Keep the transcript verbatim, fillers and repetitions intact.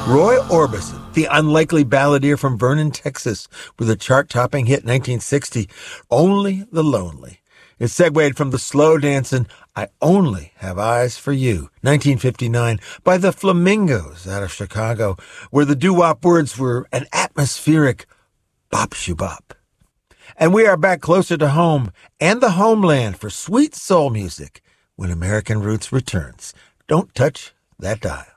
Roy Orbison, the unlikely balladeer from Vernon, Texas, with a chart-topping hit in nineteen sixty, Only the Lonely. It segued from the slow dancing I Only Have Eyes for You, nineteen fifty-nine, by the Flamingos out of Chicago, where the doo-wop words were an atmospheric bop-shoo-bop. And we are back closer to home and the homeland for sweet soul music when American Roots returns. Don't touch that dial.